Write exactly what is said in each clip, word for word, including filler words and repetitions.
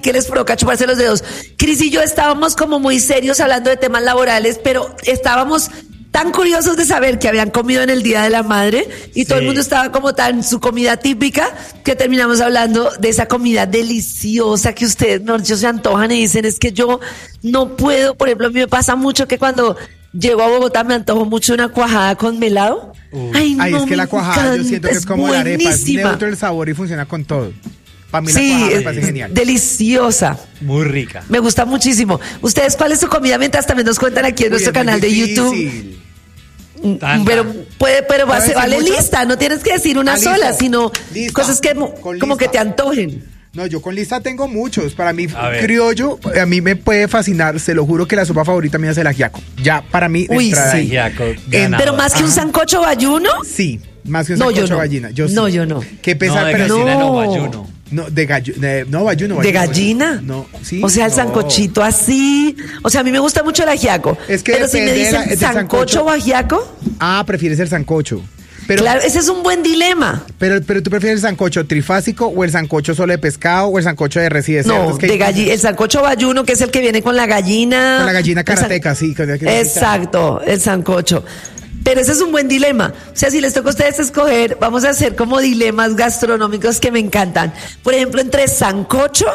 que les provoca chuparse los dedos. Cris y yo estábamos como muy serios hablando de temas laborales, pero estábamos tan curiosos de saber que habían comido en el Día de la Madre y sí. todo el mundo estaba como tan su comida típica que terminamos hablando de esa comida deliciosa que ustedes no se antojan y dicen es que yo no puedo. Por ejemplo, a mí me pasa mucho que cuando llego a Bogotá me antojo mucho una cuajada con melado. Uh. Ay, no, Ay, es que la cuajada encanta, yo siento que es, es como la arepa, es neutro el sabor y funciona con todo. Para mí sí, la cuajada me parece genial. Deliciosa. Muy rica. Me gusta muchísimo. ¿Ustedes cuál es su comida? Mientras también nos cuentan aquí en Uy, nuestro canal de YouTube. Tan, pero tan. puede, pero va, se vale mucho? Lista, no tienes que decir una ah, sola, sino lista. Cosas que como que te antojen. No, yo con lista tengo muchos. Para mí, criollo, a mí me puede fascinar. Se lo juro que la sopa favorita mía es el ajiaco. Ya, para mí, Uy, sí. Ajiaco, en, pero más que Ajá. un sancocho bayuno. Sí, más que un no, sancocho yo no. gallina. Yo sí. No, yo no. Qué pesar, no, de pero gallina, no. no, bayuno. No, de gallo, de, no, bayuno, bayuno. ¿De gallina? No, sí. O sea, el no. sancochito así. O sea, a mí me gusta mucho el ajiaco. Es que pero si me dicen la, sancocho o ajiaco. Ah, prefieres el sancocho. Pero, claro, ese es un buen dilema. Pero, pero tú prefieres el sancocho trifásico o el sancocho solo de pescado o el sancocho de res y de cerdo. No, es que de galli- el sancocho bayuno, que es el que viene con la gallina. Con la gallina karateca, sí. Con la que Exacto, el sancocho. Pero ese es un buen dilema. O sea, si les toca a ustedes escoger, vamos a hacer como dilemas gastronómicos que me encantan. Por ejemplo, entre sancocho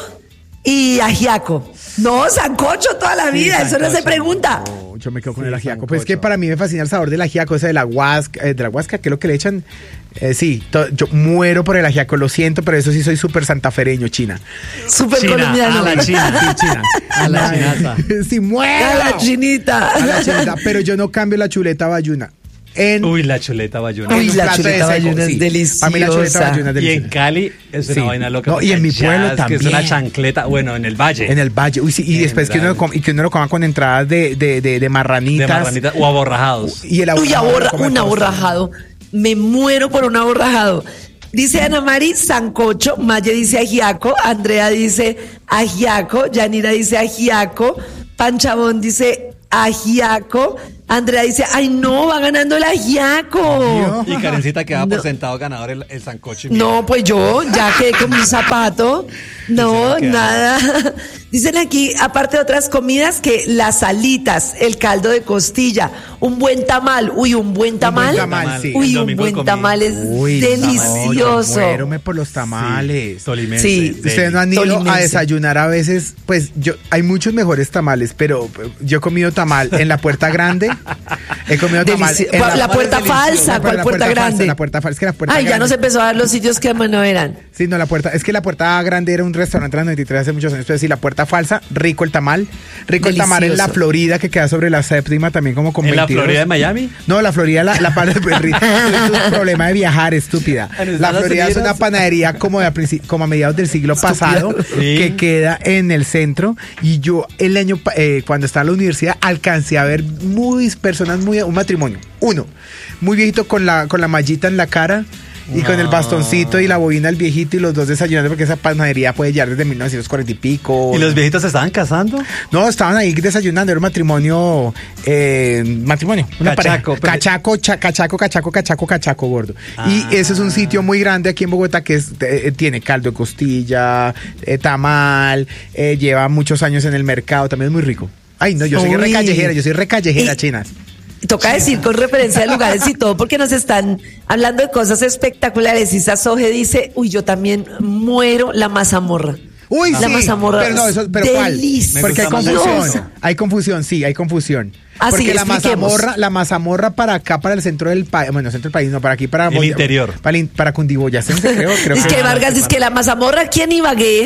y ajiaco. No, sancocho toda la vida, sí, eso no se pregunta. No, yo me quedo con sí, el ajiaco. Pues es que para mí me fascina el sabor del ajiaco, ese de la huasca, eh, de la huasca, que es lo que le echan. Eh, sí, to, yo muero por el ajiaco, lo siento, pero eso sí soy súper santafereño, China. Súper colombiano. A la china, sí, China. A la chinata. Sí, muero. A la chinita. A la chinita, pero yo no cambio la chuleta bayuna. En, Uy, la chuleta bayuna. Uy, la chuleta bayuna sí. es deliciosa. A mí la chuleta bayuna es deliciosa. Y en Cali es una sí. vaina loca. No, y en mi pueblo jazz, también. Que es una chancleta, bueno, en el valle. En el valle, uy, sí, y en después que uno, y que uno lo coma con entradas de, de, de, de marranitas. De marranitas o aborrajados. Y el aborrajado. Uy, aborra, un aborrajado. Me muero por un aborrajado. Dice Ana Mari, sancocho, Maye dice ajiaco, Andrea dice ajiaco, Yanira dice ajiaco, Panchabón dice ajiaco, Andrea dice, ay no, va ganando el ajiaco. Y Karencita queda no. por sentado ganador el, el sancocho. Y no, pues yo ya quedé como un zapato. No, nada. Dicen aquí, aparte de otras comidas, que las alitas, el caldo de costilla, un buen tamal. Uy, un buen tamal. Un buen tamal, sí. Uy, un buen tamal es Uy, delicioso. Tamal, muérome por los tamales. Sí, sí. Ustedes no han ido a desayunar a veces, pues yo, hay muchos mejores tamales, pero yo he comido tamal en la Puerta Grande. He comido tamal en la, la puerta falsa, ¿cuál la puerta, puerta grande? Falsa, la puerta falsa, es que la puerta Ay, grande. ya nos empezó a dar los sitios que no eran. Sí, no, la puerta, es que la Puerta Grande era un restaurante en la noventa y tres hace muchos años, pero sí, la Puerta Falsa, rico el tamal, rico Delicioso. El tamal en la Florida, que queda sobre la séptima, también como con ¿En veintidós. La Florida de Miami? No, la Florida, la, la parte del problema de viajar, estúpida. La Florida es una panadería como, de a, como a mediados del siglo pasado, sí. que queda en el centro, y yo el año, eh, cuando estaba en la universidad, alcancé a ver muy personas, muy, un matrimonio, uno, muy viejito con la, con la mallita en la cara, y no. con el bastoncito y la bobina el viejito y los dos desayunando porque esa panadería puede llegar desde mil novecientos cuarenta y pico. ¿Y los viejitos se estaban casando? No, estaban ahí desayunando, era un matrimonio, eh, matrimonio, una cachaco, pareja. Cachaco, cha, cachaco, cachaco, cachaco, cachaco, gordo. Ah. Y ese es un sitio muy grande aquí en Bogotá que es, eh, tiene caldo de costilla, eh, tamal, eh, lleva muchos años en el mercado, también es muy rico. Ay, no, yo soy re callejera, yo soy re callejera, chinas. Toca decir con referencia a lugares y todo, porque nos están hablando de cosas espectaculares. Y Sasoje dice, uy, yo también muero la mazamorra. Uy, la sí, mazamorra pero no, eso, pero ¿cuál? Porque hay confusión, no. hay confusión, sí, hay confusión. Ah, porque sí, la mazamorra, la mazamorra para acá, para el centro del país, bueno, centro del país, no, para aquí, para el Boya, interior, para, para Cundiboyacense, creo, creo. Es que, que Vargas dice que la mazamorra, ¿quién Ibagué?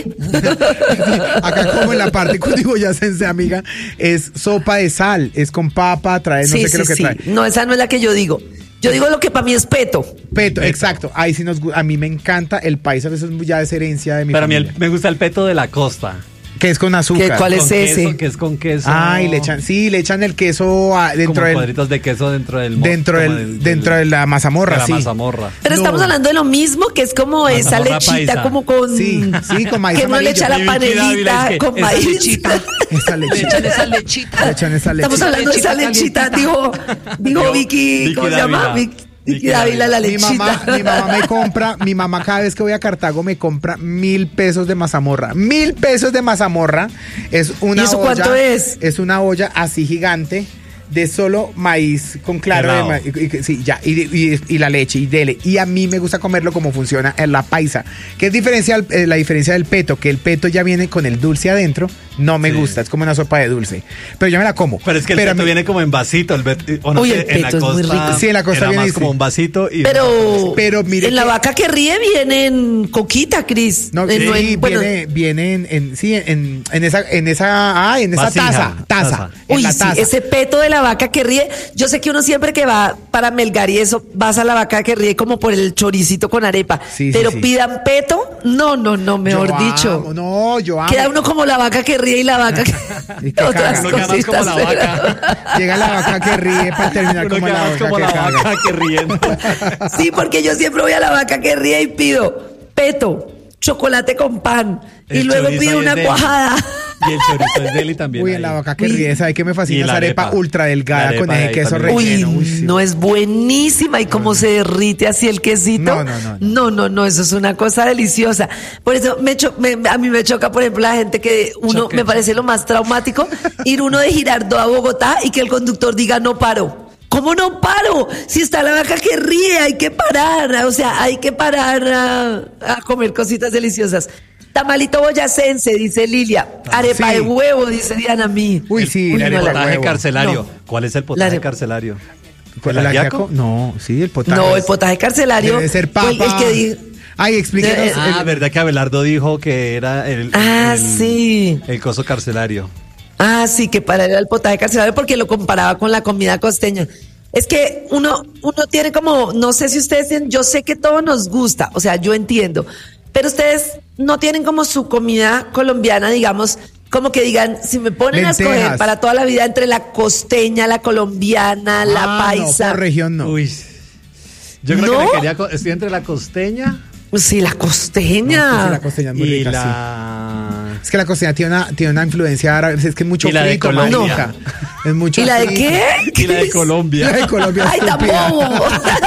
Acá como en la parte cundiboyacense, amiga, es sopa de sal, es con papa, trae, no sí, sé sí, qué es lo que sí. trae. No, esa no es la que yo digo. Yo digo lo que para mí es peto. Peto, peto. Exacto. Ahí sí nos, a mí me encanta el país, a veces ya es herencia de mi Pero familia. a mí el, me gusta el peto de la costa. Que es con azúcar. ¿Qué, ¿Cuál es con ese? Queso, que es con queso. Ay, le echan, sí, le echan el queso a, dentro como del... cuadritos de queso dentro del... Dentro del, del, dentro de la mazamorra, de la sí. mazamorra. Pero no. estamos hablando de lo mismo, que es como mazamorra esa lechita, paisa. Como con... Sí, sí, con maíz que no le echa la panelita, es que con maíz. Lechita. Esa lechita. Le echan esa lechita. Le echan esa lechita. Estamos hablando lechita de esa lechita, dijo, dijo Vicky, Vicky, ¿cómo se llama? Vicky. Niki Dávila, la Mi lechita. mamá, mi mamá me compra, mi mamá cada vez que voy a Cartago me compra mil pesos de mazamorra. Mil pesos de mazamorra. Es una ¿Y eso olla, cuánto es? Es una olla así gigante de solo maíz con claro de maíz, y, y, sí, ya, y, y, y la leche y dele. Y a mí me gusta comerlo como funciona en la paisa. ¿Qué es diferencia, eh, la diferencia del peto? Que el peto ya viene con el dulce adentro. No me sí. gusta, es como una sopa de dulce. Pero yo me la como. Pero es que el pero peto me... viene como en vasito. El bet... o no Uy, sé, el peto en la es costa, muy rico. Sí, en la costa era viene más sí. como un vasito. Y pero, pero mire en que... la vaca que ríe viene en coquita, Cris. No, en, sí, no en, bueno, viene, viene en, en, sí, en, en esa, en esa, ah, en esa vasija, taza, taza. taza. En uy, la sí, taza. ese peto de la vaca que ríe. Yo sé que uno siempre que va para Melgar y eso, vas a la vaca que ríe como por el choricito con arepa. Sí, pero sí, sí. pidan peto, no, no, no, mejor Yo dicho. amo, no, yo amo. Queda uno como la vaca que ríe y la vaca que... Y que otras caga. Uno queda más como cositas. la pero- vaca. Llega la vaca que ríe para terminar Uno como queda la más vaca como que la caga. vaca que riendo. Sí, porque yo siempre voy a la vaca que ríe y pido peto, chocolate con pan y El luego chorizo pido ahí una es deli. cuajada. Y el chorizo es deli también. Uy, ahí. en la vaca que Uy. ríe, ¿sabe qué me Y fascina? la Esa arepa, arepa. ultra delgada La arepa con ese ahí queso también. relleno. Uy, Uy, sí. no es buenísima y cómo se derrite así el quesito. No, no, no, no. No, no, no, eso es una cosa deliciosa. Por eso me cho- me- a mí me choca, por ejemplo, la gente que uno, Choque. me parece lo más traumático, ir uno de Girardot a Bogotá y que el conductor diga no paro. ¿Cómo no paro? Si está la vaca que ríe, hay que parar. O sea, hay que parar a, a comer cositas deliciosas. Tamalito boyacense, dice Lilia. Arepa Sí. de huevo, dice Diana Mí. Uy, sí, Uy, El no, la- potaje huevo. carcelario. No. ¿Cuál es el potaje La- carcelario? ¿Cuál ¿El es el ajiaco? ajiaco? No, sí, el potaje. No, es- el potaje carcelario. Debe ser fue el- papa. el que di- Ay, explíquenos. De- Ah, el- verdad que Abelardo dijo que era el, Ah, el, sí. el coso carcelario. Ah, sí, que para él era el potaje carcelario porque lo comparaba con la comida costeña. Es que uno, uno tiene como, no sé si ustedes tienen, yo sé que todo nos gusta, o sea, yo entiendo, pero ustedes no tienen como su comida colombiana, digamos, como que digan, si me ponen a Lentejas. escoger para toda la vida entre la costeña, la colombiana, la Ah, paisa. No, por región no. Uy. Yo creo ¿No? que me quería. co- Estoy entre la costeña Sí, la costeña. No, es que sí, la costeña es muy y rica, sí. la. Es que la costeña tiene una, tiene una influencia árabe, es que es mucho Y la de frito, Colombia. marica. Es mucho ¿Y la de frito. qué? Y la de Colombia. La de Colombia. ¡Ay, tan estúpida. bobo!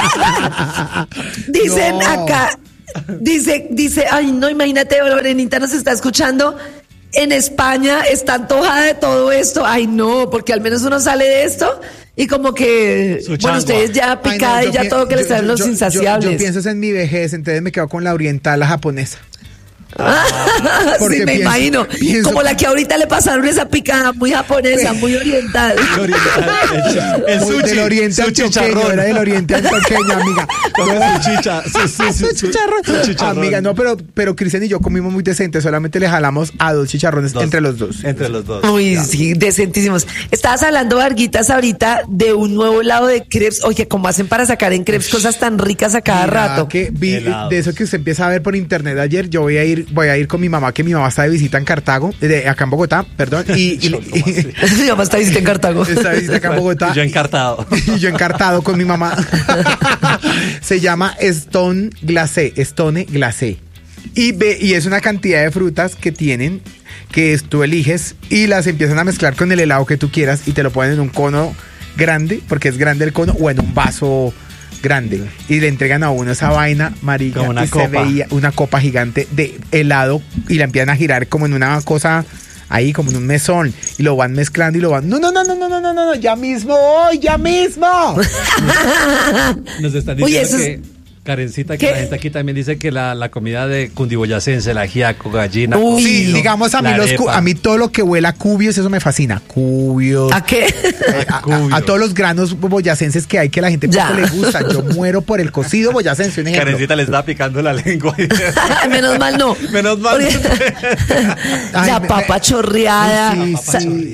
Dicen No. acá, dice, dice, ay, no, imagínate, Lorenita nos está escuchando. En España está antojada de todo esto. Ay, no, porque al menos uno sale de esto y como que, Su bueno, changua. ustedes ya Ay, no, picada yo y ya pi- todo que les yo- traen yo- los yo- yo- insaciables. Yo, pienso en mi vejez, entonces me quedo con la oriental, la japonesa. sí, porque me pienso- imagino. pienso- Como la que ahorita le pasaron esa picada muy japonesa, muy oriental. Oriental, el Muy sushi, del oriente su antioqueño, chicharrón. era del oriente antioqueño, amiga. Come No. su chicha, su, su, su, Su chicharrón. su chicharrón. Amiga, no, pero, pero Cristian y yo comimos muy decente, solamente le jalamos a dos chicharrones Dos. entre los dos. Entre los dos. Uy, sí, decentísimos. Estabas hablando, Varguitas, ahorita de un nuevo helado de crepes. Oye, ¿cómo hacen para sacar en crepes cosas tan ricas a cada Mira rato? que vi- Helados. de eso que usted empieza a ver por internet ayer, yo voy a ir, voy a ir con mi mamá, que mi mamá está de visita en Cartago, de, acá en Bogotá, perdón, y, y- Yo, ¿cómo así? Mi mamá está visita en Cartago. está de visita acá en Bogotá. Y yo encartado. Y yo encartado con mi mamá. Se llama Stone Glacé, Stone Glacé. Y, ve, y es una cantidad de frutas que tienen, que es- tú eliges y las empiezan a mezclar con el helado que tú quieras y te lo ponen en un cono grande, porque es grande el cono, o en un vaso grande. Y le entregan a uno esa vaina, marica, Como una y se copa. veía una copa gigante de helado y la empiezan a girar como en una cosa ahí, como en un mesón, y lo van mezclando y lo van, no, no, no, no, no, no, no, no, ya mismo, hoy, ya mismo. Nos están Oye, diciendo eso es- que, Karencita, que ¿Qué? la gente aquí también dice que la, la comida de cundiboyacense, el ajiaco, gallina, Uy, Sí, cocido, digamos a mí la los cu- arepa. a mí todo lo que huela a cubios, eso me fascina. Cubios. ¿A qué? eh, a, a- cubios. a todos los granos boyacenses que hay que a la gente Ya. poco le gusta. Yo muero por el cocido boyacense, un ejemplo. Karencita le está picando la lengua. Menos mal no. Menos mal. Porque- Ay, la me- papa me- chorreada. Sí, Sa- sí.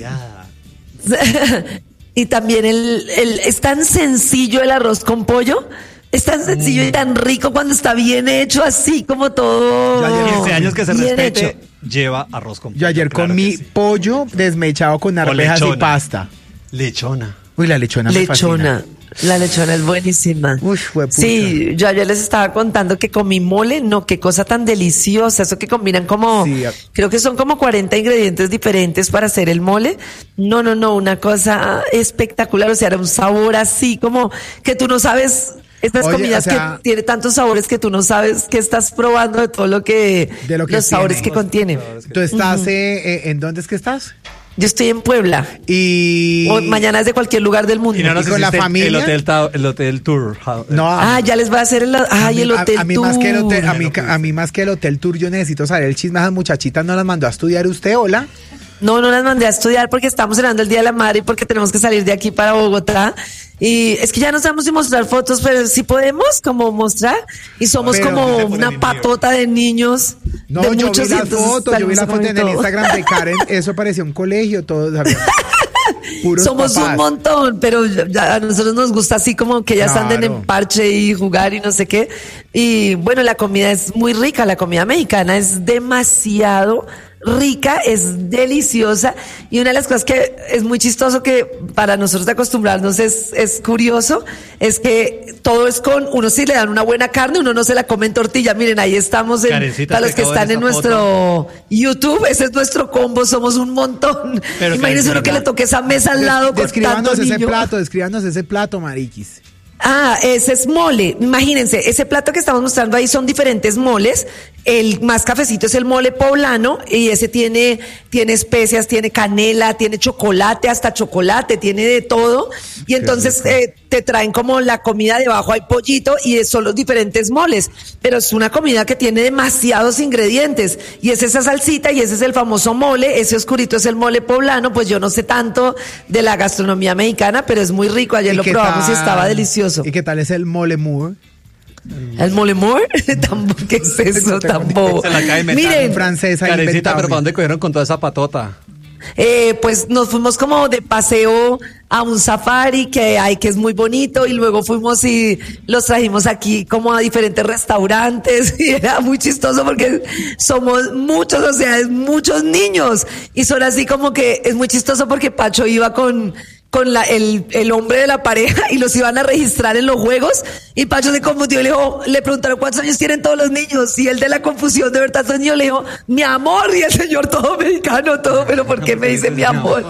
Y también el, el, es tan sencillo el arroz con pollo. Es tan sencillo y tan rico cuando está bien hecho, así como todo. Ya llevo quince años que se bien respete, hecho. lleva arroz con pollo. Yo ayer claro comí que sí. pollo desmechado con arvejas y lechona. pasta. Lechona. Uy, la lechona me Lechona. fascina. La lechona es buenísima. Uy, juepucha. Sí, yo ayer les estaba contando que comí mole, no, qué cosa tan deliciosa, eso que combinan como, Sí, a- creo que son como cuarenta ingredientes diferentes para hacer el mole. No, no, no, una cosa espectacular, o sea, era un sabor así como que tú no sabes Estas Oye, comidas o sea, que tiene tantos sabores que tú no sabes qué estás probando de todo lo que, de lo que los sabores tiene. que contiene. ¿Tú estás, uh-huh. eh, en dónde es que estás? Yo estoy en Puebla. Y o mañana es de cualquier lugar del mundo. Y, no nos ¿Y con la familia. El hotel, el hotel tour. No. Ah, ya les va a hacer el, ay, el hotel a, a mí tour. Más que el hotel, a, mí, a mí más que el hotel tour, yo necesito saber el chisme. Esas muchachitas no las mandó a estudiar usted, hola. No, no las mandé a estudiar porque estamos celebrando el Día de la Madre y porque tenemos que salir de aquí para Bogotá. Y es que ya no sabemos si mostrar fotos, pero sí podemos como mostrar. Y somos pero, como una patota de niños. No, de yo muchos, vi la foto, yo vi la foto en el Instagram de Karen. Eso parecía un colegio, todo. Somos papás. Un montón, pero ya a nosotros nos gusta así como que ya claro. anden en parche y jugar y no sé qué. Y bueno, la comida es muy rica, la comida mexicana es demasiado rica, es deliciosa, y una de las cosas que es muy chistoso que para nosotros de acostumbrarnos es, es curioso, es que todo es con, uno si le dan una buena carne, uno no se la come en tortilla. Miren, ahí estamos en, Karencita, para los que están en nuestro foto. YouTube, ese es nuestro combo, somos un montón. Pero imagínense uno que le toque esa mesa al lado Des, con tanto ese niño. plato, descríbanos ese plato, mariquis. Ah, ese es mole. Imagínense, ese plato que estamos mostrando ahí son diferentes moles. El más cafecito es el mole poblano y ese tiene, tiene especias, tiene canela, tiene chocolate, hasta chocolate, tiene de todo. Y entonces eh, te traen como la comida debajo, hay pollito y son los diferentes moles. Pero es una comida que tiene demasiados ingredientes. Y es esa salsita y ese es el famoso mole. Ese oscurito es el mole poblano. Pues yo no sé tanto de la gastronomía mexicana, pero es muy rico. Ayer lo probamos tal? y estaba delicioso. ¿Y qué tal es el mole moore? ¿El mole moore? ¿Qué es eso? Tampoco. Miren, francesa, Karencita, pero ¿para dónde cogieron con toda esa patota? Eh, pues nos fuimos como de paseo a un safari que hay, que es muy bonito, y luego fuimos y los trajimos aquí como a diferentes restaurantes y era muy chistoso porque somos muchos, o sea, es muchos niños y son así como que es muy chistoso porque Pacho iba con con la, el, el hombre de la pareja y los iban a registrar en los juegos y Pacho se confundió y le dijo, le preguntaron cuántos años tienen todos los niños y él de la confusión de verdad el niño le dijo, mi amor, y el señor todo mexicano, todo, pero ¿por qué me dice mi amor?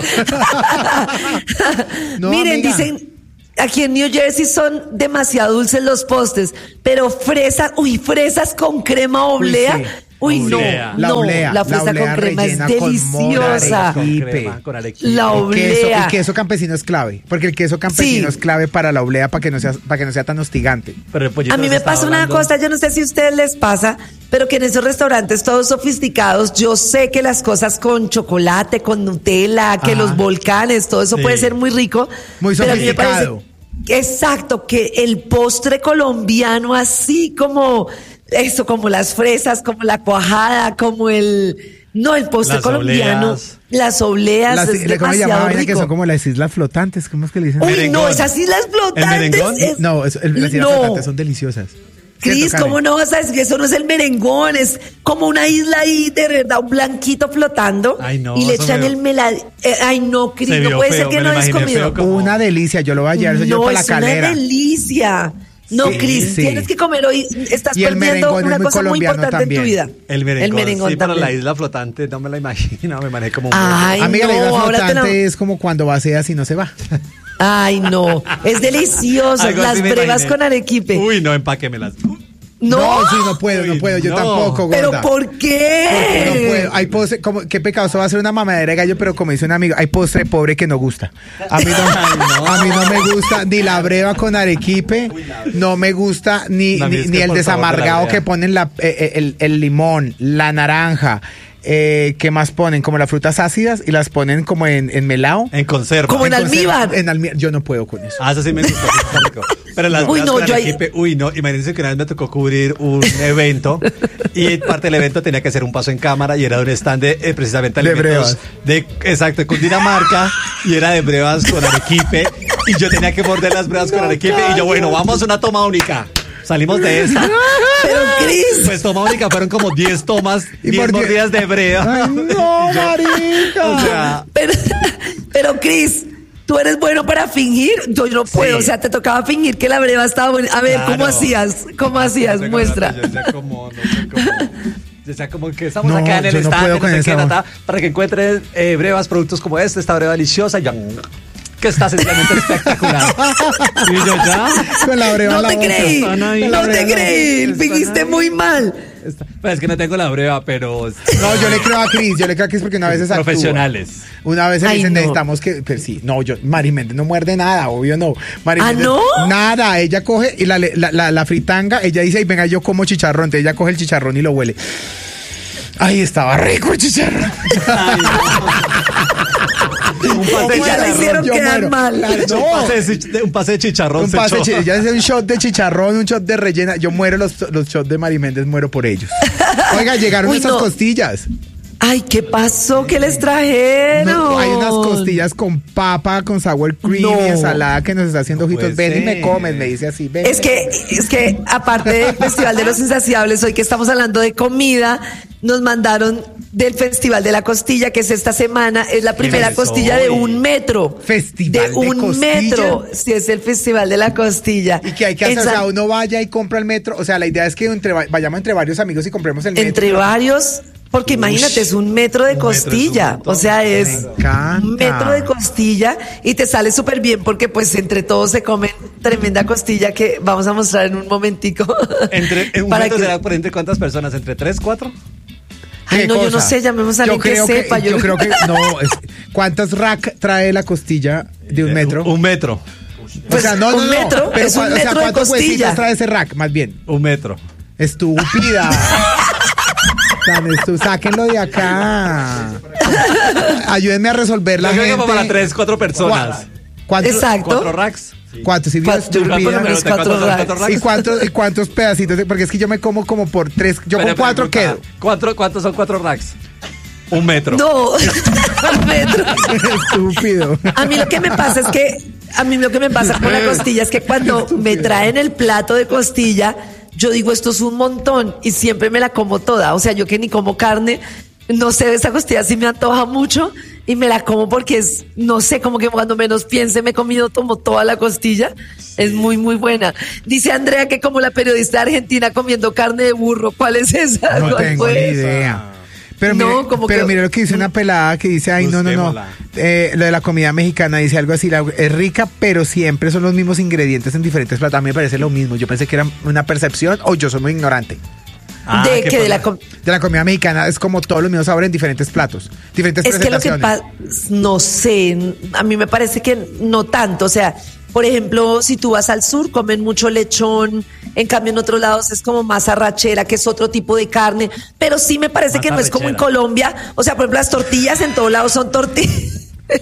No, miren, amiga. Dicen, aquí en New Jersey son demasiado dulces los postres, pero fresas, uy, fresas con crema oblea. Uy, sí. Uy, no, la no, oblea, la fresa la con crema es deliciosa. Con crema, con la oblea. El queso, el queso campesino es clave, porque el queso campesino sí. es clave para la oblea, para que no sea, para que no sea tan hostigante. Pero a mí me pasa una cosa, yo no sé si a ustedes les pasa, pero que en esos restaurantes todos sofisticados, yo sé que las cosas con chocolate, con Nutella, que Ajá. los volcanes, todo eso sí. puede ser muy rico. Muy sofisticado. Exacto, que el postre colombiano así como eso, como las fresas, como la cuajada, como el no el postre las colombiano, obleas. las obleas, las, es demasiado rico. Que son como las islas flotantes, ¿cómo es que le dicen? Uy, merengón. no, esas islas flotantes. Es, no, es, el, las islas no. flotantes son deliciosas. Cris, ¿cómo no vas a decir que eso no es el merengón? Es como una isla ahí, de verdad, un blanquito flotando. Ay, no, y le echan me... el melad... Eh, ay, no, Cris, no puede feo, ser que no hayas comido. Como... Una delicia, yo lo voy a llevar, eso no, yo para la calera. No, es una delicia. No, sí, Cris, sí. tienes que comer hoy. Estás y perdiendo una muy cosa muy importante también. en tu vida. El merengón, el merengón sí, también. Para la isla flotante, no me la imagino, me manejé como un Ay, Amiga, no, la isla flotante la... es como cuando vacías y no se va. Ay, no, es delicioso. Las brevas con arequipe. Uy, no, empáquemelas. No, no, sí, no puedo, no puedo, yo no. tampoco, gorda. ¿Pero por qué? Porque no puedo. Hay postre, como, qué pecado, eso va a ser una mamadera de gallo, pero como dice un amigo, hay postre pobre que no gusta. A mí no, Ay, no. A mí no me gusta ni la breva con arequipe, no me gusta ni, no, ni, ni el desamargado que ponen la, eh, el, el limón, la naranja. Eh, ¿Qué más ponen? Como las frutas ácidas y las ponen como en, en melao. En conserva. Como en, en almíbar. En almíbar. Yo no puedo con eso. Ah, eso sí me gusta. Pero las uy, no, yo arequipe, hay... uy, no. Imagínense que una vez me tocó cubrir un evento y parte del evento tenía que hacer un paso en cámara y era un stand de eh, precisamente de brevas. De, exacto, de Cundinamarca y era de brevas con arequipe y yo tenía que morder las brevas no, con arequipe y yo, bueno, vamos a una toma única. Salimos de esa. Pero Cris. Pues toma única, fueron como diez tomas, diez mordidas de breva. Ay, no, yo, marica. O sea. Pero, pero Cris, ¿tú eres bueno para fingir? Yo no puedo, sí. O sea, te tocaba fingir que la breva estaba buena. A ver, claro. ¿Cómo hacías? ¿Cómo hacías? No Muestra. Yo ya como, no sé cómo. O sea, como que estamos no, acá en el no stand, no sé qué, tata, para que encuentres eh, brevas, productos como este, esta breva deliciosa. Y ya, que está sencillamente espectacular. Y yo ya. Con la breva No en la te boca. creí, Con la no breva te en la creí, boca. fingiste muy mal. Está- Pues es que no tengo la breva, pero. No, yo le creo a Cris, yo le creo a Cris porque una vez actúa. Profesionales. Una vez se Ay, dicen, no. necesitamos que, pero sí, no, yo, Mari Méndez no muerde nada, obvio no. Mari ¿Ah, Méndez, no? Nada, ella coge y la, la, la, la fritanga, ella dice, "Ay, venga, yo como chicharrón", entonces ella coge el chicharrón y lo huele. Ay, estaba rico el chicharrón. Un pase de Ya le chicharrón. hicieron yo quedar muero. mal. La- Un no. pase de, chi- un pase de chicharrón. Un se pase, echó. chi- ella hace un shot de chicharrón, un shot de rellena. Yo muero los, los shots de Mari Méndez, muero por ellos. Oiga, llegaron Uy, esas no. costillas. Ay, ¿qué pasó? ¿Qué les trajeron? No, hay unas costillas con papa, con sour cream No. y ensalada que nos está haciendo ojitos. puede Ven y me ser. comes, me dice así. Ven. Es que, es que aparte del Festival de los Insaciables, hoy que estamos hablando de comida, nos mandaron del Festival de la Costilla, que es esta semana, es la primera es costilla hoy? de un metro. ¿Festival de de un costilla? metro. Sí, es el Festival de la Costilla. ¿Y que hay que hacer? En O sea, San- uno vaya y compra el metro. O sea, la idea es que entre, vayamos entre varios amigos y compremos el metro. Entre varios, porque imagínate, es un metro de metro es un costilla. montón. O sea, es Me encanta. un metro de costilla y te sale súper bien porque pues entre todos se comen tremenda costilla que vamos a mostrar en un momentico. Entre, en un Para momento que- será por entre cuántas personas, entre tres, cuatro. Ay, ¿Qué no, yo no cosa? sé, llamemos a Yo alguien que creo sepa. yo, creo que no. Es, ¿cuántos rack trae la costilla de un metro? Un metro. Pues, o sea, no, no, un no. metro, Pero es un cua- o sea, metro de ¿cuántos costilla. huesitos trae ese rack? Más bien. Un metro. Estúpida. Tan estu- Sáquenlo de acá. Ayúdenme a resolver la Yo creo que gente. para tres, cuatro personas. ¿Cu- ¿Cuántos? Exacto. Cuatro racks. ¿Cuántos? ¿Sí, Cuatro, yo creo que por lo estúpida? menos Pero te- cuatro ¿cuántos- racks. cuántos ¿Y cuántos, ¿Y cuántos pedacitos? de- Porque es que yo me como como por tres. Yo con Pero cuatro pregunta, quedo. ¿Cuatro, ¿Cuántos son cuatro racks? Un metro. No, un metro. Estúpido. A mí lo que me pasa es que, a mí lo que me pasa con la costilla es que cuando me traen el plato de costilla, yo digo, esto es un montón y siempre me la como toda. O sea, yo que ni como carne, no sé, esa costilla sí me antoja mucho y me la como porque es, no sé, como que cuando menos piense me he comido como toda la costilla. Es muy, muy buena. Dice Andrea que como la periodista argentina comiendo carne de burro, ¿cuál es esa? No ¿Cuál tengo fue? ni idea. Pero, No, mire, como pero que- mire lo que dice una pelada que dice, ay, no, no, no. Busquémosla. Eh, lo de la comida mexicana dice algo así, la- es rica, pero siempre son los mismos ingredientes en diferentes platos. A mí me parece lo mismo. Yo pensé que era una percepción o yo soy muy ignorante. Ah, de qué que de la pena. com- De la comida mexicana es como todos los mismos sabores en diferentes platos, diferentes Es que lo que presentaciones. pasa, no sé, a mí me parece que no tanto, o sea, por ejemplo, si tú vas al sur, comen mucho lechón, en cambio en otros lados es como más arrachera, que es otro tipo de carne, pero sí me parece Más que no es como en arrechera. Colombia, o sea, por ejemplo, las tortillas en todos lados son tortillas.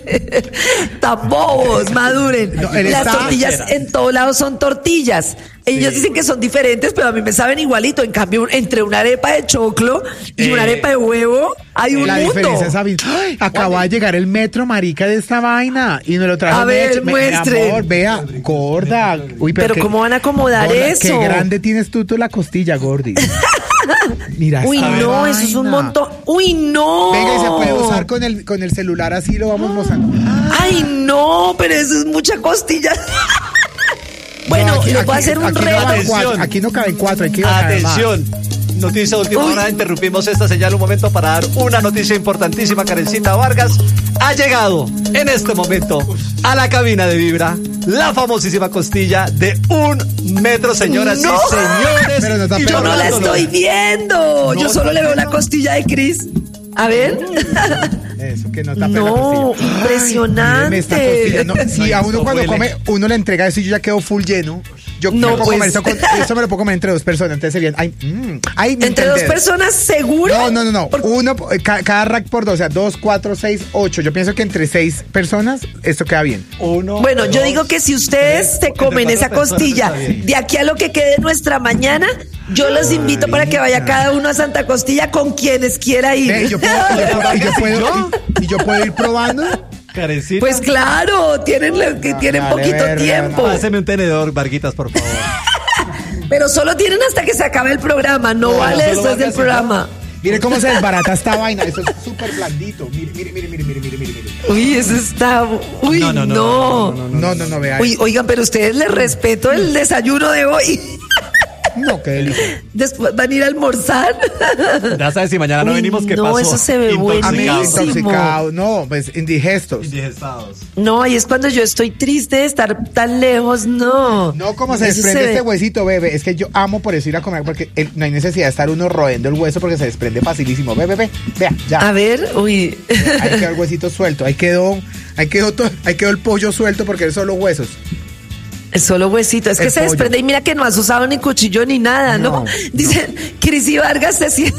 Tan bobos, maduren. No, él Las está- tortillas en todos lados son tortillas. Ellos dicen que son diferentes, pero a mí me saben igualito. En cambio, entre una arepa de choclo y una Eh, arepa de huevo, hay un La mundo. diferencia es abis- ¡Ay! Acaba de llegar el metro, marica, de esta vaina. Y nos lo trajo A ver, Meche. Me- muestren. amor, vea, gorda. Uy, Pero qué- ¿cómo van a acomodar gorda, eso? Qué grande tienes tú, tú la costilla, Gordi. Mira Uy, esta no, eso es un vaina. montón. Uy, no. Venga, y se puede usar con el, con el celular así, lo vamos mostrando. Ay, no, pero eso es mucha costilla. Bueno, No, aquí- les voy a aquí- hacer un aquí reto. No caben cuatro, Atención. aquí no caben cuatro, hay que bajar más. Atención. Noticia de última Uy. hora, interrumpimos esta señal un momento para dar una noticia importantísima. Karencita Vargas ha llegado en este momento a la cabina de Vibra la famosísima costilla de un metro, señoras No. y señores. Pero no está Y Yo no la hablándolo. estoy viendo. Yo solo le veo la costilla de Chris. A ver. Eso, que no tape No, la costilla. Ay, impresionante. míreme esta costilla. No, si No, a uno esto cuando huele. come, uno le entrega eso y yo ya quedo full lleno. Yo No, me puedo pues. comer eso, con, eso me lo puedo comer entre dos personas. Entonces serían, ay, mm, ay, mi Entre dos entender. personas, ¿seguro? No, no, no, no. Por- Uno, eh, ca- cada rack por dos, o sea, dos, cuatro, seis, ocho. Yo pienso que entre seis personas esto queda bien. Uno, Bueno, yo dos, digo que si ustedes tres, se comen entre esa cuatro personas costilla está bien. de aquí a lo que quede nuestra mañana, yo los invito para que vaya cada uno a Santa Costilla con quienes quiera ir. Ve, y yo puedo, y yo puedo- y yo puedo- y- y yo puedo ir probando. Karencita, Pues claro, tienen, lo que tienen Dale, poquito verga, tiempo. páseme un tenedor, Varguitas, por favor. Pero solo tienen hasta que se acabe el programa, no, No, vale solo después del Vargas y programa. Mire cómo se desbarata esta vaina. Eso es súper blandito. Mire, mire, mire, mire, mire, mire, mire. mire. Uy, eso está. Uy, No, no. no, no, No, no, no, vea. Uy, oigan, pero ustedes les respeto el desayuno de hoy. No, qué delicia. Después van a ir a almorzar. Ya sabes, si mañana no Uy, venimos, ¿qué no, pasó? eso se ve Intoxicados. buenísimo. Intoxicados, no, pues indigestos. Indigestados. No, y es cuando yo estoy triste de estar tan lejos, no. No, como se Eso desprende se ve. este huesito, bebé. Es que yo amo por eso ir a comer, porque el- no hay necesidad de estar uno roendo el hueso porque se desprende facilísimo. Ve, ve, ve, vea, ya. A ver, uy. Ahí quedó el huesito suelto. Ahí quedó, ahí quedó, to- ahí quedó el pollo suelto porque es solo huesos. Es solo huesito, es que El se pollo. desprende y mira que no has usado ni cuchillo ni nada, ¿no? No, Dicen, Cris y Vargas se, si-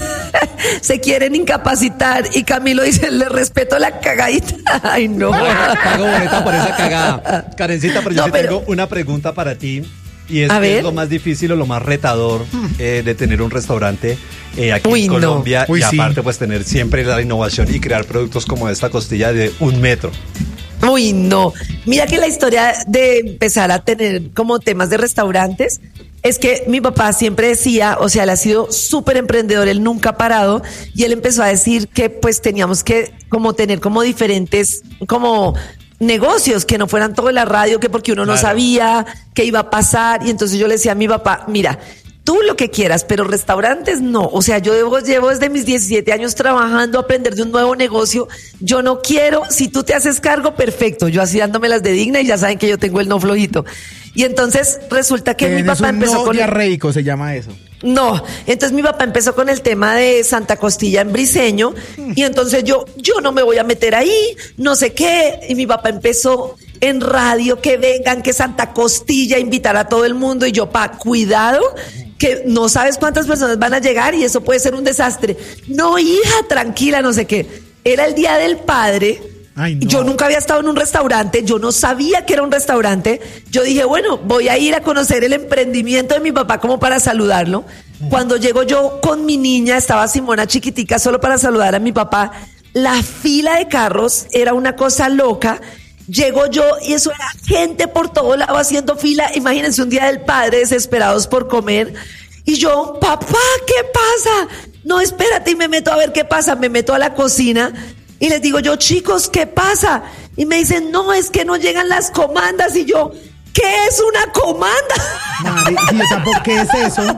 se quieren incapacitar y Camilo dice, le respeto la cagadita. Ay, no. Pago boleta por esa cagada. Karencita, pero yo No, sí pero- tengo una pregunta para ti. Y es, A ¿qué ver. es lo más difícil o lo más retador eh, de tener un restaurante eh, aquí Uy, en no. Colombia? Uy, y sí. aparte, pues tener siempre la innovación y crear productos como esta costilla de un metro. Uy, no. Mira que la historia de empezar a tener como temas de restaurantes es que mi papá siempre decía, o sea, él ha sido súper emprendedor, él nunca ha parado y él empezó a decir que pues teníamos que como tener como diferentes, como negocios que no fueran todo en la radio, que porque uno no Claro. sabía qué iba a pasar y entonces yo le decía a mi papá, mira, tú lo que quieras, pero restaurantes no. O sea, yo debo, llevo desde mis diecisiete años trabajando, aprender de un nuevo negocio. Yo no quiero, si tú te haces cargo, perfecto. Yo así dándome las de digna y ya saben que yo tengo el no flojito. Y entonces resulta que mi Tienes papá un empezó no con... diarreico, se llama eso. No, entonces mi papá empezó con el tema de Santa Costilla en Briseño y entonces yo, yo no me voy a meter ahí, no sé qué, y mi papá empezó en radio que vengan, que Santa Costilla, invitar a todo el mundo y yo, pa, cuidado, que no sabes cuántas personas van a llegar y eso puede ser un desastre. No, hija, tranquila, no sé qué. Era el Día del Padre. Ay, no. Yo nunca había estado en un restaurante, yo no sabía que era un restaurante. Yo dije, bueno, voy a ir a conocer el emprendimiento de mi papá como para saludarlo. Cuando llego yo con mi niña, estaba Simona chiquitica solo para saludar a mi papá. La fila de carros era una cosa loca. Llego yo y eso era gente por todo lado haciendo fila. Imagínense un Día del Padre desesperados por comer. Y yo, papá, ¿qué pasa? No, espérate, y me meto a ver qué pasa. Me meto a la cocina y les digo yo, chicos, ¿qué pasa? Y me dicen, no, es que no llegan las comandas. Y yo, ¿qué es una comanda? Mari, sí, yo tampoco, ¿qué es eso?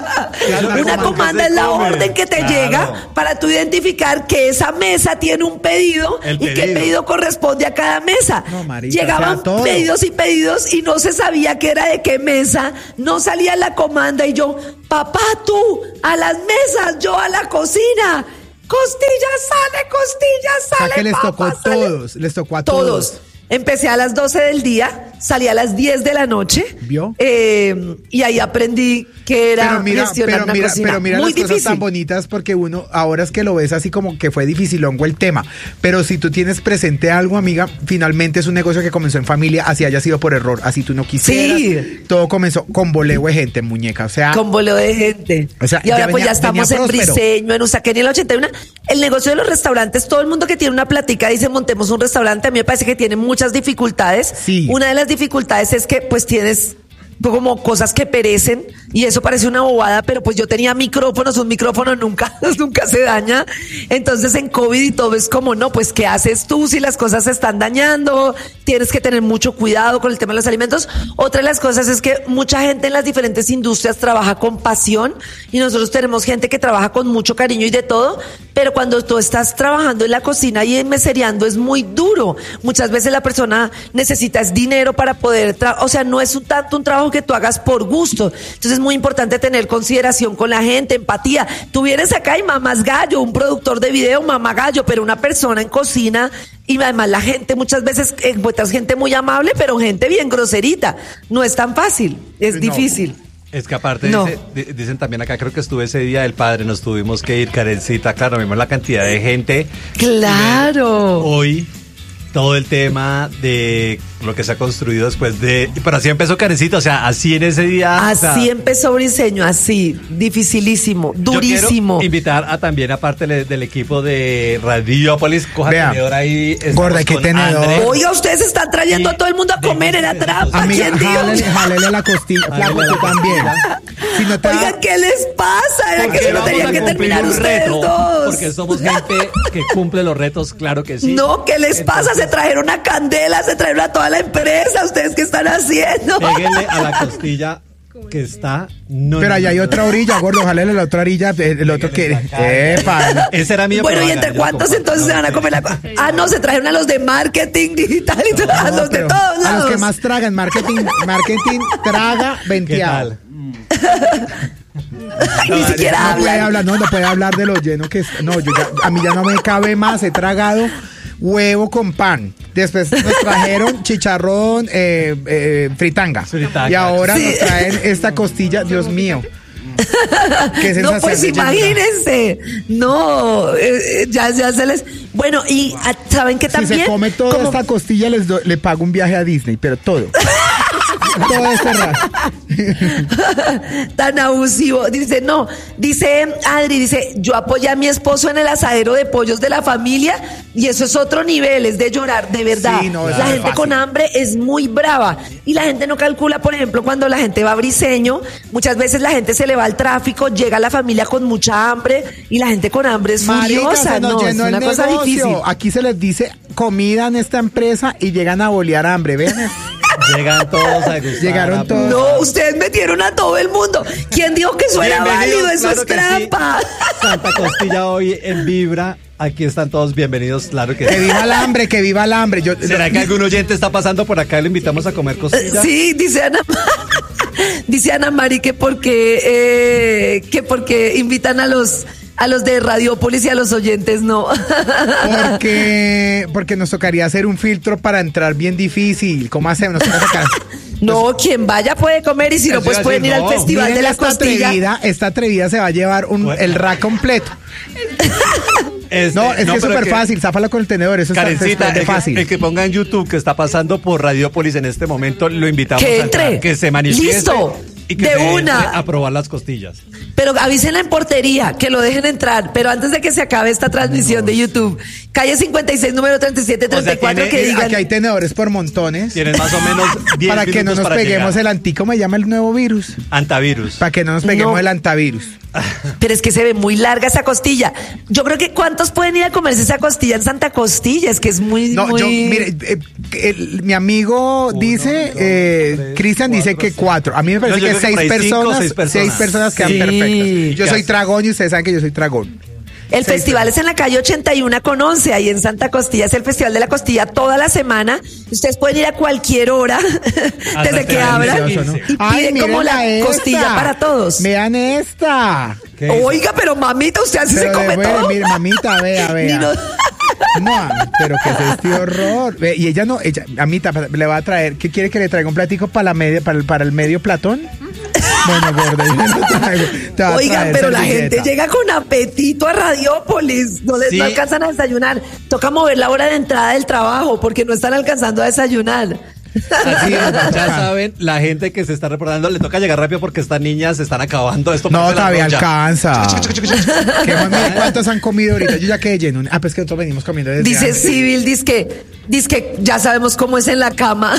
Una comanda es la orden que te Claro. llega para tú identificar que esa mesa tiene un pedido El y que el pedido. pedido corresponde a cada mesa. No, marica, Llegaban o sea, todo. pedidos y pedidos y no se sabía qué era de qué mesa, no salía la comanda y yo, papá, tú a las mesas, yo a la cocina. Costilla sale, costilla O sea, sale. que les papá, tocó a sale. todos, les tocó a todos. Todos. Empecé a las doce del día, salí a las diez de la noche. ¿Vio? Eh, y ahí aprendí que era Pero mira, gestionar pero una mira, cocina. pero mira Muy las cosas difícil. tan bonitas porque uno, ahora es que lo ves así como que fue dificilongo el tema, pero si tú tienes presente algo, amiga, finalmente es un negocio que comenzó en familia, así haya sido por error, así tú no quisieras. Sí. Todo comenzó con boleo de gente, muñeca, o sea, Con boleo de gente. O sea, y ahora ya pues venía- ya estamos venía en próspero. Briseño, en Usaquén y en el ochenta y uno. El negocio de los restaurantes, todo el mundo que tiene una platica dice montemos un restaurante, a mí me parece que tiene muchas dificultades. Sí. Una de las dificultades es que pues tienes como cosas que perecen y eso parece una bobada, pero pues yo tenía micrófonos, un micrófono nunca, nunca se daña. Entonces en COVID y todo es como, no, pues ¿qué haces tú si las cosas se están dañando? Tienes que tener mucho cuidado con el tema de los alimentos. Otra de las cosas es que mucha gente en las diferentes industrias trabaja con pasión y nosotros tenemos gente que trabaja con mucho cariño y de todo, pero cuando tú estás trabajando en la cocina y en mesereando es muy duro. Muchas veces la persona necesita es dinero para poder, tra- o sea, no es un tanto un trabajo que tú hagas por gusto. Entonces es muy importante tener consideración con la gente, empatía. Tú vienes acá y mamás gallo, un productor de video, mamá gallo, pero una persona en cocina y además la gente muchas veces encuentras gente muy amable, pero gente bien groserita. No es tan fácil, es No. difícil. Es que aparte No. dice- di- dicen también acá, creo que estuve ese día del padre, nos tuvimos que ir, Karencita, claro, vimos la cantidad de gente. Claro. Hoy todo el tema de lo que se ha construido después de... Pero así empezó Karencita, o sea, así en ese día... o sea, Así empezó Briseño, así, dificilísimo, yo durísimo. quiero invitar a también, aparte le- del equipo de Radiopolis, coja Vea, tenedor ahí. estamos gorda, ¿qué con tenedor? Andrés. Oiga, ustedes están trayendo Y a todo el mundo a de- comer, era trampa. amiga, ¿Quién dijo? jálele, jálele la costilla, flaco, tú también. Si no te da- Oigan, ¿qué les pasa? Era que Porque se lo vamos tenían a que cumplir terminar un ustedes reto, dos. porque somos gente que cumple los retos, claro que sí. No, ¿qué les pasa? Se trajeron una candela, se trajeron a toda la empresa. ¿Ustedes qué están haciendo? Péguenle a la costilla que está... No, pero allá hay otra orilla, gordo, ojalá la otra orilla, el, el otro que... Epa. Ese era mío. Bueno, ¿y entre cuántos entonces se van a comer la... Ah, no, se trajeron a los de marketing digital y no, a los de todos lados. A los que más tragan, marketing, marketing traga venteado. No, ni siquiera no hablan. puede hablar, no, no puede hablar de lo lleno que es. No, yo ya, a mí ya no me cabe más, he tragado huevo con pan. Después nos trajeron chicharrón, eh, eh, fritanga. fritanga. Y ahora sí. nos traen esta costilla, Dios mío. Qué sensación. No, pues imagínense. No, eh, ya, ya se les... Bueno, y ¿saben qué también? Si se come toda como... esta costilla, les do... le pago un viaje a Disney, pero todo. Todo es cerrado. Tan abusivo. Dice, no, dice Adri, dice, yo apoyé a mi esposo en el asadero de pollos de la familia y eso es otro nivel, es de llorar, de verdad. Sí, no, la gente fácil. Con hambre es muy brava y la gente no calcula, por ejemplo, cuando la gente va a Briseño, muchas veces la gente se le va al tráfico, llega la familia con mucha hambre y la gente con hambre es furiosa, no, es una cosa negocio. Difícil. Aquí se les dice comida en esta empresa y llegan a bolear hambre, ¿ven? Llegan todos a gustar. Llegaron todos. No, ustedes metieron a todo el mundo. ¿Quién dijo que eso era válido? Eso claro es trampa. Sí. Santa Costilla hoy en Vibra. Aquí están todos bienvenidos, claro que sí. Que viva el hambre, que viva el hambre. Yo, ¿Será yo, que algún oyente está pasando por acá y le invitamos a comer costilla? Sí, dice Ana dice Ana Mari que porque eh, que porque invitan a los a los de Radiópolis y a los oyentes no. Porque porque nos tocaría hacer un filtro para entrar bien difícil. ¿Cómo hacemos? Nos toca No, pues, quien vaya puede comer y si no, pues pueden ir no. al Festival Miren de la esta Costilla. Atrevida, esta atrevida se va a llevar un, bueno. el rack completo. Este, no, es no, que es súper fácil, záfalo con el tenedor, eso Karencita, está, es el fácil. Que, el que ponga en YouTube que está pasando por Radiópolis en este momento, lo invitamos que a entre, entrar, que se manifieste. Listo. Y que de se una a probar las costillas. Pero avísenla en portería, que lo dejen entrar. Pero antes de que se acabe esta transmisión no. de YouTube, calle cincuenta y seis, número treinta y siete treinta y cuatro, o sea, tiene, que digan... Aquí hay tenedores por montones. Tienen más o menos diez para que no nos peguemos llegar. El anti... ¿Cómo se llama el nuevo virus? Antavirus. Para que no nos peguemos no. el antavirus. Pero es que se ve muy larga esa costilla. Yo creo que ¿cuántos pueden ir a comerse esa costilla en Santa Costilla? Es que es muy... No, muy... yo, mire, eh, el, mi amigo Uno, dice, eh, Cristian dice que cuatro. A mí me parece no, que seis personas, seis personas, seis personas quedan sí. perfectas. Yo soy tragón y ustedes saben que yo soy tragón. El Seis festival es en la calle ochenta y uno con once, ahí en Santa Costilla. Es el Festival de la Costilla toda la semana. Ustedes pueden ir a cualquier hora desde que abran, ¿no? Y Ay, piden como la esta. costilla para todos. Vean esta. Oiga, pero mamita, usted así pero se come de, todo. Mire, mamita, vea, vea. No... no, pero que es este horror. Y ella no, ella, mamita, le va a traer, ¿qué quiere que le traiga un platico para la media, para el, para el medio platón? Bueno, gorda, yo no traigo. Te va Oigan, a pero servilleta. La gente llega con apetito a Radiópolis. No les sí. no alcanzan a desayunar. Toca mover la hora de entrada del trabajo porque no están alcanzando a desayunar. Así es, ya saben, la gente que se está reportando le toca llegar rápido porque estas niñas se están acabando esto. No, todavía alcanza. ¿Qué, ¿Cuántos han comido ahorita? Yo ya quedé lleno. Ah, pues que nosotros venimos comiendo desde Dice antes. Civil, dice que, dice que ya sabemos cómo es en la cama.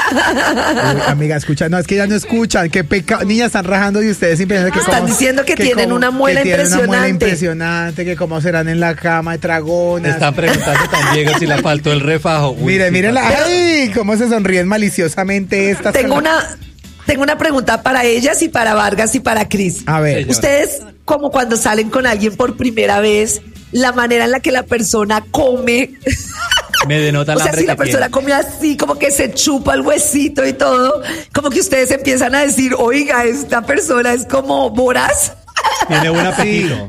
Uy, amiga, escucha, no, es que ya no escuchan. Qué pecado. Niñas están rajando y ustedes siempre dicen que están como, diciendo que, que tienen como, una muela que impresionante. Una muela impresionante, que cómo serán en la cama de tragonas. Están preguntando también si le faltó el refajo. Uy, mire, sí, mire la, ay, cómo se sonríen maliciosamente estas. Tengo una, tengo una pregunta para ellas y para Vargas y para Cris. A ver. Ustedes, como cuando salen con alguien por primera vez, la manera en la que la persona come. Me denota la O sea, si la persona tiene. come así, como que se chupa el huesito y todo, como que ustedes empiezan a decir, oiga, esta persona es como voraz. Tiene buen apetito.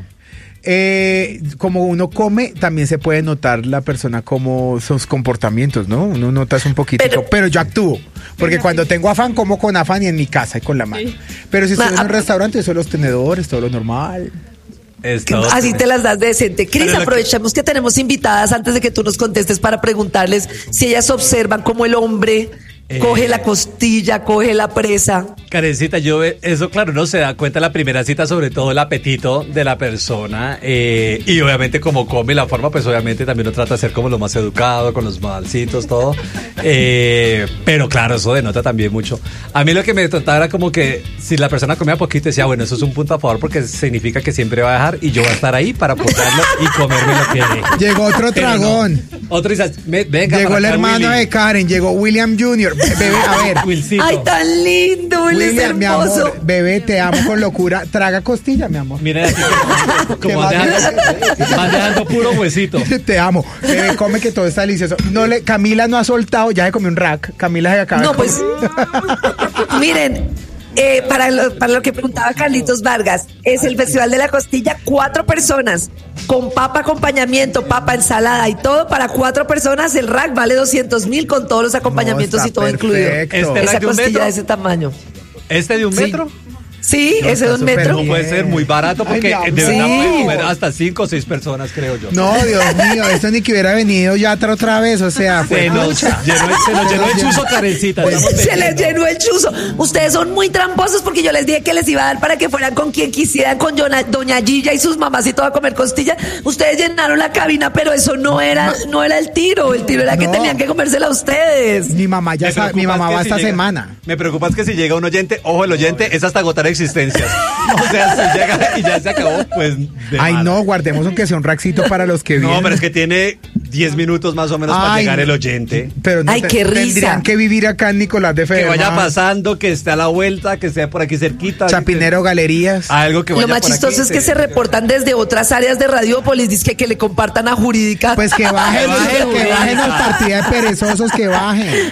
Eh, como uno come, también se puede notar la persona como sus comportamientos, ¿no? Uno nota un poquito, pero, pero yo actúo, porque cuando tengo afán, como con afán y en mi casa y con la mano. Sí. Pero si estoy Ma, en un restaurante, son los tenedores, todo lo normal. Así te las das de decente. Cris, aprovechemos que... que tenemos invitadas antes de que tú nos contestes para preguntarles si ellas observan cómo el hombre eh... coge la costilla, coge la presa. Karencita, yo eso claro, no se da cuenta la primera cita, sobre todo el apetito de la persona eh, y obviamente como come la forma, pues obviamente también uno trata de ser como lo más educado, con los modalcitos, todo. Eh, pero claro, eso denota también mucho. A mí lo que me trataba era como que si la persona comía poquito, decía, bueno, eso es un punto a favor porque significa que siempre va a dejar y yo voy a estar ahí para apoyarlo y comerme lo que deje. Llegó otro tragón. No. Otro dice, venga. Llegó el hermano Willy. de Karen, llegó William junior Bebé, a ver. Wilcito. Ay, tan lindo, William Lilian, mi amor, bebé, te amo con locura. Traga costilla, mi amor. Mira, así como, como van, dejando, van dejando puro huesito. Te amo. Bebé, come que todo está delicioso. No le, Camila no ha soltado, ya se comió un rack. Camila se acaba No, de pues, miren, eh, para, lo, para lo que preguntaba Carlitos Vargas, es el Festival de la Costilla, cuatro personas, con papa, acompañamiento, papa, ensalada y todo, para cuatro personas, el rack vale doscientos mil con todos los acompañamientos No, y todo perfecto. incluido. ¿Este Esa rack de un costilla metro? de ese tamaño. ¿Este de un Sí. metro? Sí, No, ese está de un metro. No puede ser muy barato porque Ay, de mi verdad amor. puede comer hasta cinco o seis personas, creo yo. No, Dios mío, esto ni que hubiera venido ya otra, otra vez, o sea, fue Se nos mucha. llenó, se nos llenó el chuzo, Karencita. estamos Se les pendientes. llenó el chuzo. Ustedes son muy tramposos porque yo les dije que les iba a dar para que fueran con quien quisieran, con Yona- Doña Gilla y sus mamás y todo a comer costilla. Ustedes llenaron la cabina, pero eso no era, no era el tiro. El tiro era que No. tenían que comérsela ustedes. Mi mamá ya Me sabe, mi preocupa mamá es que va si esta llega- semana. Me preocupa es que si llega un oyente, ojo, el oyente es hasta agotar existencias. O sea, si llega y ya se acabó, pues. de Ay, mala. no, guardemos aunque sea un raxito para los que vienen. No, pero es que tiene diez minutos más o menos para Ay, llegar el oyente. Pero no Ay, te- qué risa. Tendrían que vivir acá en Nicolás de Que Federman. vaya pasando, que esté a la vuelta, que esté por aquí cerquita. Chapinero, galerías. Algo que vaya Lo más por aquí, chistoso es que se reportan desde otras áreas de Radiópolis, dice que, que le compartan a Jurídica. Pues que bajen, Que bajen, que bajen Jurídica. al partida de perezosos, que bajen.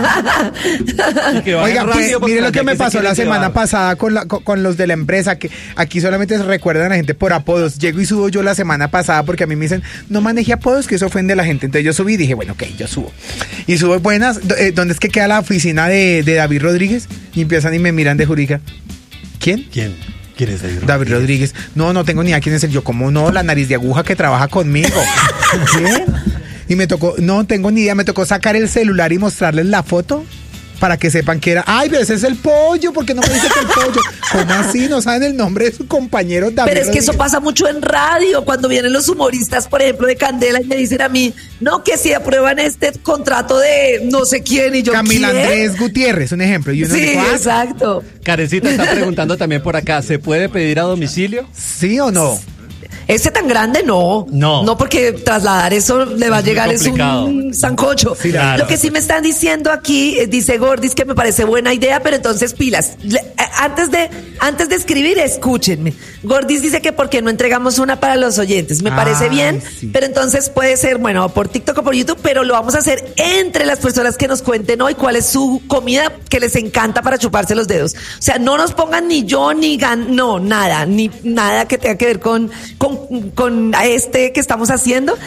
Y que vaya Oiga, rápido, mire, porque mire lo ya que me se pasó quiere la semana llevar. pasada con, la, con, con los de la empresa, que aquí solamente se recuerdan a la gente por apodos. Llego y subo yo la semana pasada porque a mí me dicen, no maneje apodos, que eso ofende a la gente. Entonces yo subí y dije, bueno, ok, yo subo. Y subo buenas, eh, ¿dónde es que queda la oficina de, de David Rodríguez? Y empiezan y me miran de Jurica. ¿Quién? ¿Quién? ¿Quién es David? David Rodríguez. No, no tengo ni idea quién es él. Yo, ¿cómo no? La nariz de aguja que trabaja conmigo. ¿Quién? Y me tocó, no tengo ni idea, me tocó sacar el celular y mostrarles la foto para que sepan que era. Ay, pero ese es el pollo, ¿por qué no me dice que el pollo? ¿Cómo así? ¿No saben el nombre de su compañero David Pero es que eso Rodríguez? pasa mucho en radio, cuando vienen los humoristas, por ejemplo, de Candela y me dicen a mí, no, que si aprueban este contrato de no sé quién y yo, Camila ¿quién? Andrés Gutiérrez, un ejemplo. Y uno Sí, dijo, ah, exacto. Karencita está preguntando también por acá, ¿se puede pedir a domicilio? ¿sí o no? Ese tan grande no. No. No, porque trasladar eso le va a Es muy llegar es complicado. un sancocho. Sí, claro. Lo que sí me están diciendo aquí, eh, dice Gordis, que me parece buena idea, pero entonces pilas. Le- eh, antes de antes de escribir, escúchenme. Gordis dice que por qué no entregamos una para los oyentes. Me parece Ay, bien, sí. pero entonces puede ser, bueno, por TikTok o por YouTube, pero lo vamos a hacer entre las personas que nos cuenten hoy cuál es su comida que les encanta para chuparse los dedos. O sea, no nos pongan ni yo ni Gan, no, nada, ni nada que tenga que ver con, con, con este que estamos haciendo,